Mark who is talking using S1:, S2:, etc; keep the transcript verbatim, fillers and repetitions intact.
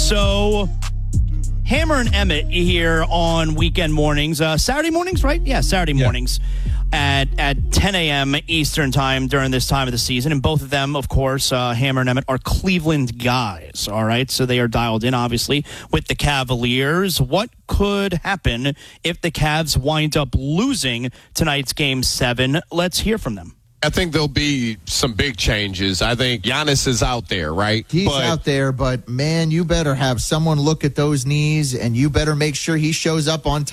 S1: So, Hammer and Emmett here on weekend mornings. Uh, Saturday mornings, right? Yeah, Saturday
S2: Yeah.
S1: mornings at at ten a.m. Eastern time during this time of the season. And both of them, of course, uh, Hammer and Emmett, are Cleveland guys, all right? So they are dialed in, obviously, with the Cavaliers. What could happen if the Cavs wind up losing tonight's Game seven? Let's hear from them.
S3: I think there'll be some big changes. I think Giannis is out there, right?
S4: He's
S3: but,
S4: out there, but, man, you better have someone look at those knees, and you better make sure he shows up on time.